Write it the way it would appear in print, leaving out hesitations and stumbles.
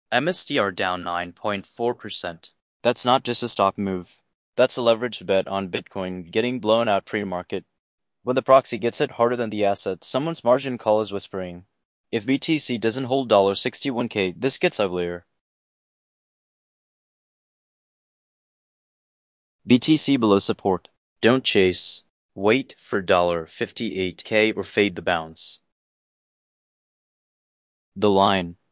MSTR down 9.4%. That's not just a stock move. That's a leveraged bet on Bitcoin getting blown out pre-market. When the proxy gets hit harder than the asset, someone's margin call is whispering. If BTC doesn't hold $61K, this gets uglier. BTC below support. Don't chase. Wait for $58K or fade the bounce. The line.